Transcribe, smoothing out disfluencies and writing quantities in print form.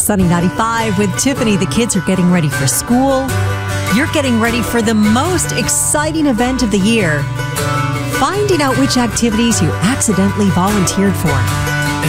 Sunny 95 with Tiffany. The kids are getting ready for school. You're getting ready for the most exciting event of the year. Finding out which activities you accidentally volunteered for.